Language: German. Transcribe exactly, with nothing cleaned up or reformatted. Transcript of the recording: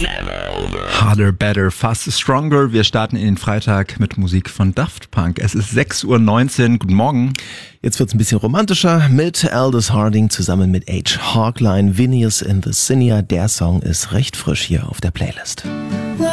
Harder, better, faster, stronger. Wir starten in den Freitag mit Musik von Daft Punk. Es ist sechs Uhr neunzehn. Guten Morgen. Jetzt wird's ein bisschen romantischer mit Aldous Harding zusammen mit H. Hawkline, Phineas and the Sinner. Der Song ist recht frisch hier auf der Playlist.